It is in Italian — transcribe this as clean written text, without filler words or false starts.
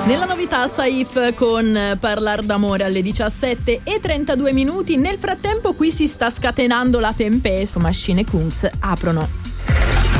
Nella novità Saif con Parlar d'amore alle 17:32. Nel frattempo qui si sta scatenando la tempesta. Machine e Kungs aprono